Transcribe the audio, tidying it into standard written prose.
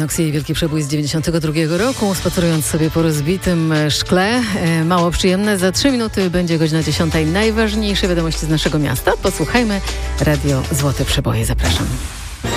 Knox i Wielki Przebój z 92 roku, spacerując sobie po rozbitym szkle. Mało przyjemne. Za 3 minuty będzie godzina 10. Najważniejsze wiadomości z naszego miasta. Posłuchajmy. Radio Złote Przeboje. Zapraszam.